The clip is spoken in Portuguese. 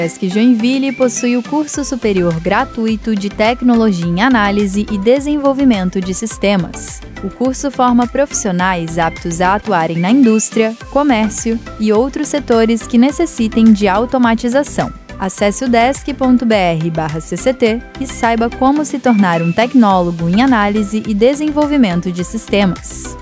UDESC Joinville possui o curso superior gratuito de Tecnologia em Análise e Desenvolvimento de Sistemas. O curso forma profissionais aptos a atuarem na indústria, comércio e outros setores que necessitem de automatização. Acesse udesc.br/cct e saiba como se tornar um tecnólogo em análise e desenvolvimento de sistemas.